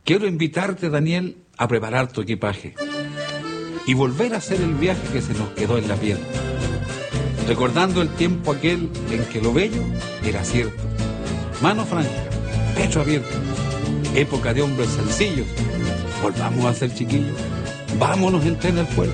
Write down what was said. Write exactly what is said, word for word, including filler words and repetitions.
quiero invitarte, Daniel, a preparar tu equipaje y volver a hacer el viaje que se nos quedó en la piel, recordando el tiempo aquel en que lo bello era cierto. Mano franca, pecho abierto, época de hombres sencillos. Volvamos a ser chiquillos, vámonos en tren al puerto.